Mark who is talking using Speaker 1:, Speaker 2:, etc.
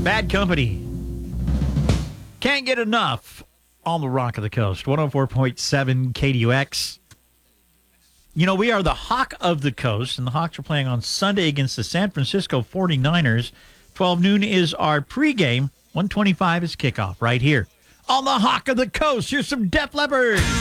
Speaker 1: Bad Company. Can't get enough on the Rock of the Coast. 104.7 KDUX. You know, we are the Hawk of the Coast, and the Hawks are playing on Sunday against the San Francisco 49ers. 12 noon is our pregame. 1:25 is kickoff right here on the Hawk of the Coast. Here's some Def Leppard.